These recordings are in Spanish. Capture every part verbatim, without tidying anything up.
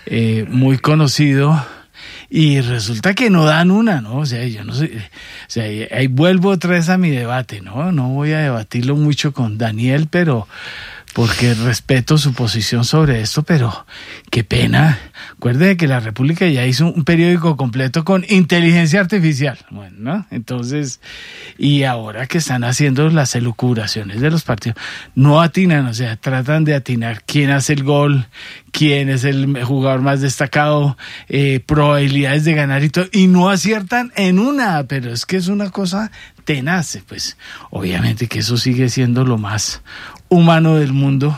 eh, muy conocido. Y resulta que no dan una, ¿no? O sea, yo no sé, o sea, ahí vuelvo otra vez a mi debate, ¿no? No voy a debatirlo mucho con Daniel, pero porque respeto su posición sobre esto, pero qué pena. Acuérdate que la República ya hizo un periódico completo con inteligencia artificial, bueno, ¿no? Entonces, y ahora que están haciendo las elucubraciones de los partidos, no atinan, o sea, tratan de atinar quién hace el gol, quién es el jugador más destacado, eh, probabilidades de ganar y todo, y no aciertan en una, pero es que es una cosa tenaz, pues obviamente que eso sigue siendo lo más humano del mundo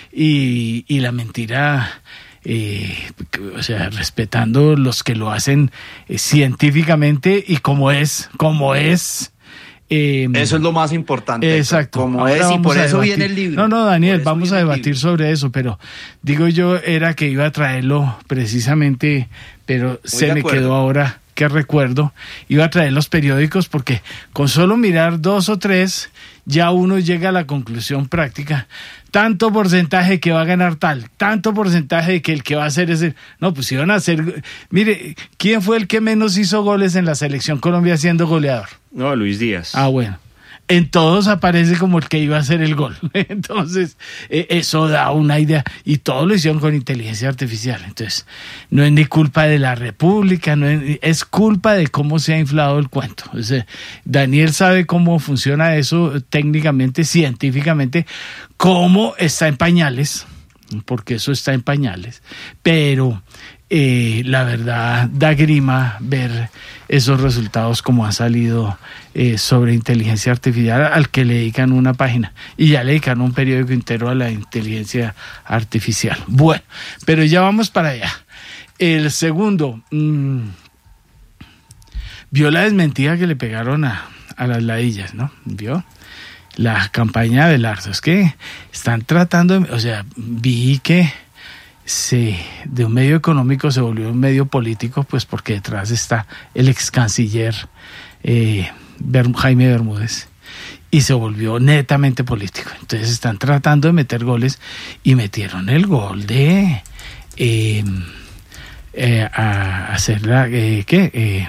y, y la mentira, eh, o sea, respetando los que lo hacen eh, científicamente y como es, como es. Eh, eso es lo más importante. Exacto. Como Ahora es y por eso debatir. viene el libro. No, no, Daniel, vamos a debatir sobre eso, pero digo yo era que iba a traerlo precisamente, pero Muy se me quedó ahora que recuerdo, iba a traer los periódicos porque con solo mirar dos o tres ya uno llega a la conclusión práctica. Tanto porcentaje que va a ganar tal, tanto porcentaje de que el que va a hacer es el... No, pues iban a hacer... Mire, ¿quién fue el que menos hizo goles en la selección Colombia siendo goleador? No, Luis Díaz. Ah, bueno. En todos aparece como el que iba a hacer el gol. Entonces, eh, eso da una idea. Y todo lo hicieron con inteligencia artificial. Entonces, no es ni culpa de la República, no es, es culpa de cómo se ha inflado el cuento. O sea, Daniel sabe cómo funciona eso técnicamente, científicamente, cómo está en pañales, porque eso está en pañales. Pero eh, la verdad da grima ver esos resultados como han salido eh, sobre inteligencia artificial, al que le dedican una página y ya le dedican un periódico entero a la inteligencia artificial. Bueno, pero ya vamos para allá. El segundo, mmm, vio la desmentida que le pegaron a, a las ladillas, ¿no? ¿Vio? La campaña de Larzo, es que están tratando, de, o sea, vi que se, de un medio económico se volvió un medio político, pues porque detrás está el ex canciller eh, Jaime Bermúdez, y se volvió netamente político. Entonces están tratando de meter goles y metieron el gol de eh, eh, a hacer la, eh, ¿qué? Eh,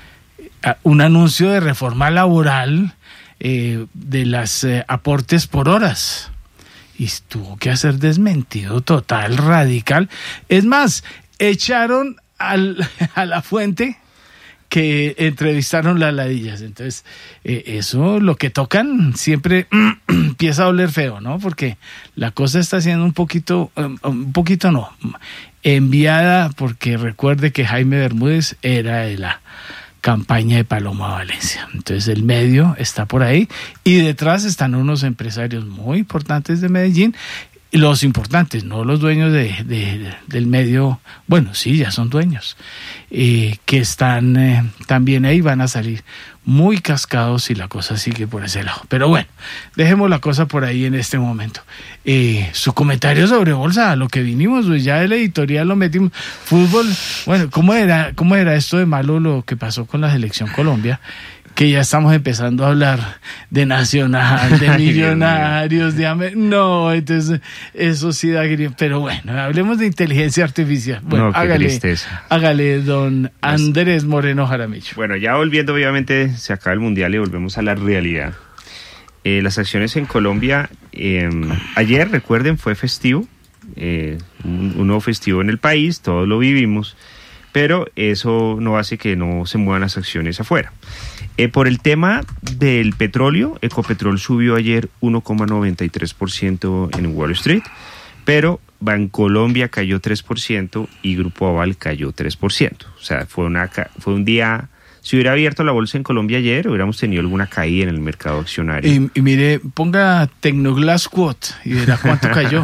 a, un anuncio de reforma laboral eh, de las eh, aportes por horas. Y tuvo que hacer desmentido total, radical. Es más, echaron al, a la fuente que entrevistaron las ladillas. Entonces, eh, eso, lo que tocan, siempre empieza a oler feo, ¿no? Porque la cosa está siendo un poquito, um, un poquito no, enviada, porque recuerde que Jaime Bermúdez era de la campaña de Paloma Valencia. Entonces el medio está por ahí y detrás están unos empresarios muy importantes de Medellín, los importantes, no los dueños de, de, del medio, bueno, sí, ya son dueños, eh, que están eh, también ahí, van a salir muy cascados si la cosa sigue por ese lado. Pero bueno, dejemos la cosa por ahí en este momento. Eh, su comentario sobre bolsa, a lo que vinimos, pues ya el editorial lo metimos. Fútbol, bueno, ¿cómo era, cómo era esto de malo lo que pasó con la selección Colombia? Que ya estamos empezando a hablar de Nacional, de Millonarios, de Amer... No, entonces eso sí da grima. Pero bueno, hablemos de inteligencia artificial. Bueno, no, qué hágale, tristeza. hágale, don Andrés Moreno Jaramillo. Bueno, ya volviendo, obviamente, se acaba el Mundial y volvemos a la realidad. Eh, las acciones en Colombia, eh, ayer, recuerden, fue festivo, eh, un, un nuevo festivo en el país, todos lo vivimos, pero eso no hace que no se muevan las acciones afuera. Eh, por el tema del petróleo, Ecopetrol subió ayer uno coma noventa y tres por ciento en Wall Street, pero Bancolombia cayó tres por ciento y Grupo Aval cayó tres por ciento. O sea, fue, una, fue un día... Si hubiera abierto la bolsa en Colombia ayer, hubiéramos tenido alguna caída en el mercado accionario. Y, y mire, ponga Tecnoglass Quote y verá cuánto cayó.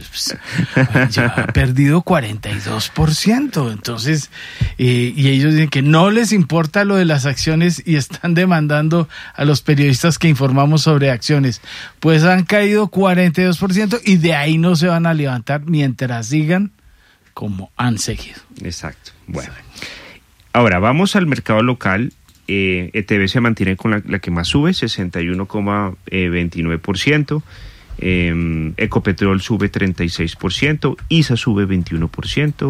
Ya ha perdido cuarenta y dos por ciento. Entonces, eh, y ellos dicen que no les importa lo de las acciones y están demandando a los periodistas que informamos sobre acciones. Pues han caído cuarenta y dos por ciento y de ahí no se van a levantar mientras sigan como han seguido. Exacto. Bueno. Ahora, vamos al mercado local. Eh, E T B se mantiene con la, la que más sube, sesenta y uno coma veintinueve por ciento. Eh, Ecopetrol sube treinta y seis por ciento. I S A sube veintiuno por ciento.